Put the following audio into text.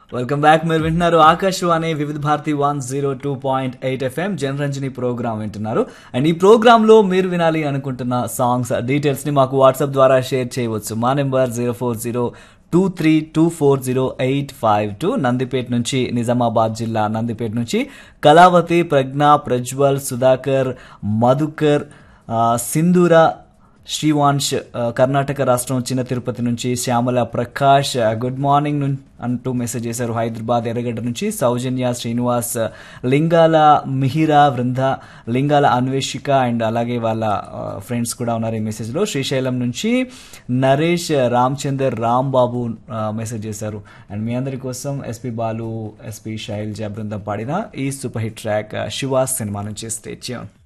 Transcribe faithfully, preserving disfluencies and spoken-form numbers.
Welcome back. మీరు వింటున్నారు ఆకాశవాణి వివిధ Bharati one zero two point eight FM Janaranjani programme వింటున్నారు. అండ్ ఈ ప్రోగ్రామ్ లో మీరు వినాలి అనుకుంటున్న సాంగ్స్ డీటెయిల్స్ ని మాకు వాట్సాప్ ద్వారా షేర్ చేయవచ్చు. మా number zero four zero two three two four zero eight five two. Nandipet నుంచి, నిజామాబాద్ జిల్లా నందిపేట నుంచి కళావతి, ప్రజ్ఞ, ప్రజ్వల్, సుధాకర్, మధుకర్, సింధూర, శ్రీవాంశ్, కర్ణాటక రాష్ట్రం చిన్న తిరుపతి నుంచి శ్యామల ప్రకాష్ గుడ్ మార్నింగ్ అంటూ మెసేజ్ చేశారు. హైదరాబాద్ ఎర్రగడ్డ నుంచి సౌజన్య, శ్రీనివాస్, లింగాల మిహిరా, వృంద, లింగాల అన్వేషిక అండ్ అలాగే వాళ్ళ ఫ్రెండ్స్ కూడా ఉన్నారు ఈ మెసేజ్ లో. శ్రీశైలం నుంచి నరేష్, రామచందర్, రామ్ బాబు మెసేజ్ చేశారు. అండ్ మీ అందరి కోసం ఎస్పి బాలు, ఎస్పి శైలజ బృందం పాడిన ఈ super hit track she was cinema నుంచి. Stay tune.